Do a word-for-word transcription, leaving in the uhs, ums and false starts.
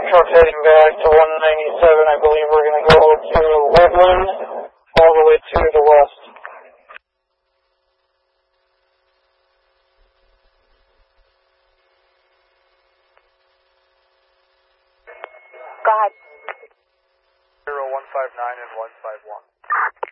truck heading back to one ninety-seven. I believe we're going to go to Woodland all the way to the west. Go ahead. zero one five nine and one five one.